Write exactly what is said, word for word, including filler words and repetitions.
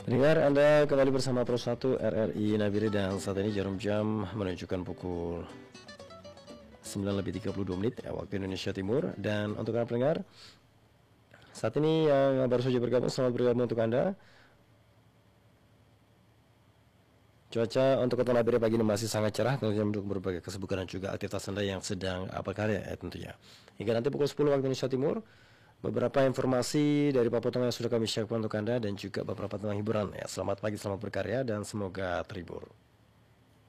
Dengar Anda kembali bersama Pro satu R R I Nabire, dan saat ini jarum jam menunjukkan pukul sembilan lebih tiga puluh dua menit ya, waktu Indonesia Timur. Dan untuk Anda pendengar saat ini yang baru saja bergabung, selamat bergabung untuk Anda. Cuaca untuk kota Nabire pagi ini masih sangat cerah, tentunya untuk berbagai kesibukan dan juga aktivitas Anda yang sedang berkarya ya tentunya. Hingga nanti pukul sepuluh waktu Indonesia Timur, beberapa informasi dari Papua Tengah yang sudah kami siapkan untuk Anda dan juga beberapa tentang hiburan ya. Selamat pagi, selamat berkarya, dan semoga terhibur.